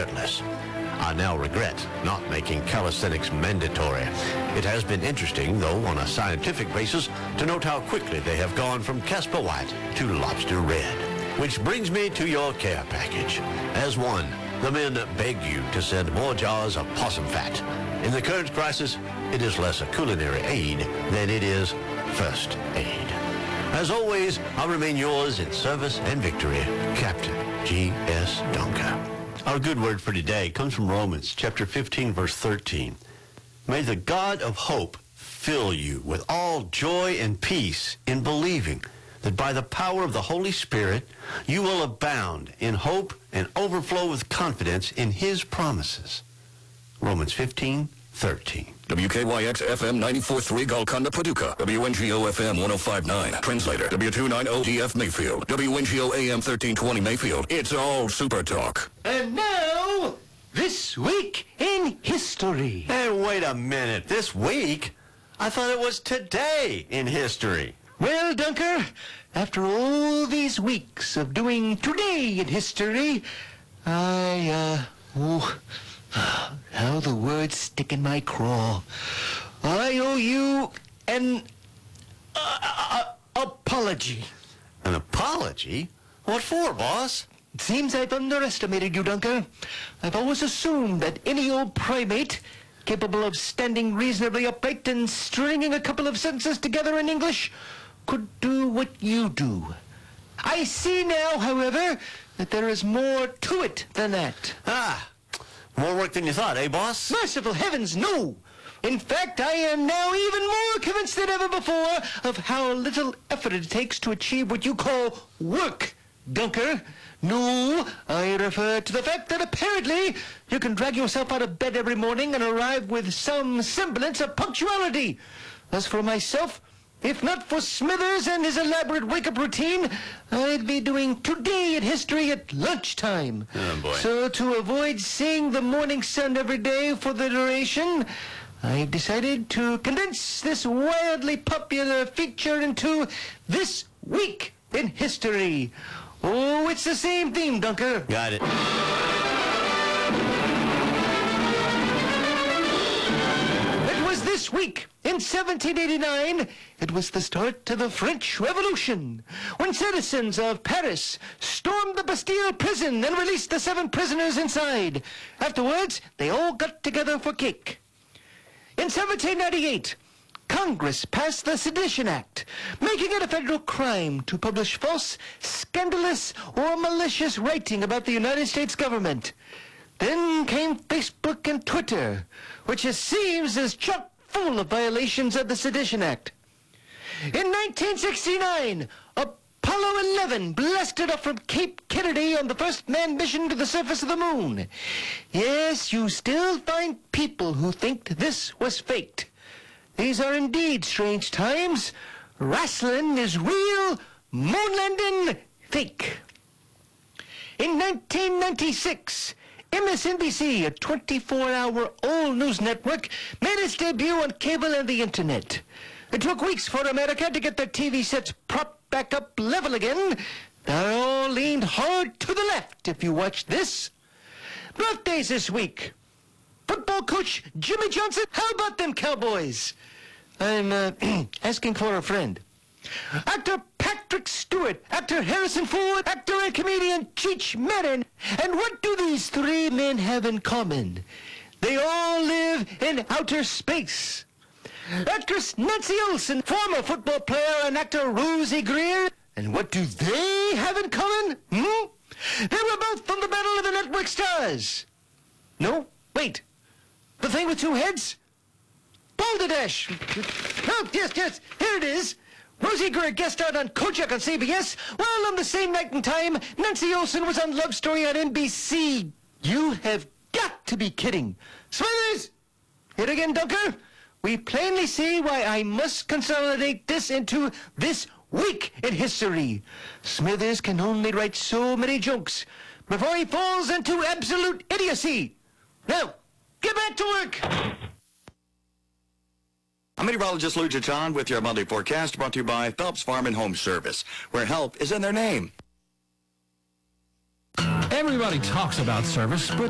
shirtless. I now regret not making calisthenics mandatory. It has been interesting, though, on a scientific basis, to note how quickly they have gone from Casper White to Lobster Red. Which brings me to your care package. As one, the men beg you to send more jars of possum fat. In the current crisis, it is less a culinary aid than it is first aid. As always, I'll remain yours in service and victory, Captain G.S. Dunker. Our good word for today comes from Romans chapter 15, verse 13. May the God of hope fill you with all joy and peace in believing that by the power of the Holy Spirit you will abound in hope and overflow with confidence in his promises. Romans 15:13. WKYX FM 94.3 Golconda, Paducah. WNGO FM 105.9. Translator, W290DF Mayfield. WNGO AM 1320 Mayfield. It's all Super Talk. And now, This Week in History. Hey, wait a minute. This week? I thought it was today in history. Well, Dunker, after all these weeks of doing Today in History, how the words stick in my craw. I owe you an apology. An apology? What for, boss? It seems I've underestimated you, Dunker. I've always assumed that any old primate capable of standing reasonably upright and stringing a couple of sentences together in English could do what you do. I see now, however, that there is more to it than that. More work than you thought, eh, boss? Merciful heavens, no! In fact, I am now even more convinced than ever before of how little effort it takes to achieve what you call work, Dunker. No, I refer to the fact that apparently you can drag yourself out of bed every morning and arrive with some semblance of punctuality. As for myself, if not for Smithers and his elaborate wake-up routine, I'd be doing Today in History at lunchtime. Oh, boy. So to avoid seeing the morning sun every day for the duration, I've decided to condense this wildly popular feature into This Week in History. Oh, it's the same theme, Dunker. Got it. It was this week, in 1789, it was the start of the French Revolution, when citizens of Paris stormed the Bastille prison and released the 7 prisoners inside. Afterwards, they all got together for cake. In 1798, Congress passed the Sedition Act, making it a federal crime to publish false, scandalous, or malicious writing about the United States government. Then came Facebook and Twitter, which it seems is chock full of violations of the Sedition Act. In 1969, Apollo 11 blasted off from Cape Kennedy on the first manned mission to the surface of the moon. Yes, you still find people who think this was faked. These are indeed strange times. Wrestling is real, moon landing fake. In 1996, MSNBC, a 24-hour all-news network, made its debut on cable and the internet. It took weeks for America to get their TV sets propped back up level again. They all leaned hard to the left if you watched this. Birthdays this week. Football coach Jimmy Johnson. How about them Cowboys? I'm asking for a friend. Actor Patrick Stewart, actor Harrison Ford, actor and comedian Cheech Marin. And what do these 3 men have in common? They all live in outer space. Actress Nancy Olsen, former football player and actor Rosie Greer. And what do they have in common? They were both from the Battle of the Network Stars. No, wait. The thing with 2 heads? Balderdash. Oh, yes, here it is. Rosie Greer guest starred on Kojak on CBS, while on the same night and time, Nancy Olsen was on Love Story on NBC. You have got to be kidding. Smithers! Hit again, Dunker. We plainly see why I must consolidate this into This Week in History. Smithers can only write so many jokes before he falls into absolute idiocy. Now, get back to work. I'm meteorologist Lou John with your Monday forecast, brought to you by Phelps Farm and Home Service, where help is in their name. Everybody talks about service, but